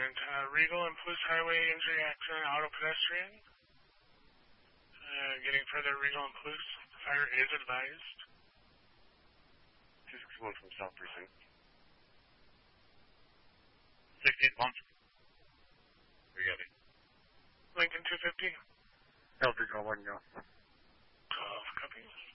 accident. Regal and Palouse Highway injury accident, auto pedestrian. Getting further Regal and Palouse. Fire is advised. 261 from South Precinct. 68 launch. We got it. Lincoln 250. Delta, go 1 go.